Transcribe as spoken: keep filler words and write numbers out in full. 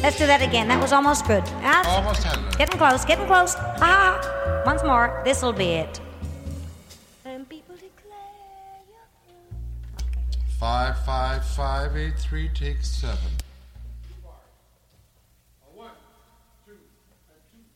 Let's do that again. That was almost good. That's Almost had it. getting close, getting close. Ah, once more. This'll be it. And people declare you. Five, five, five, eight, three, take seven.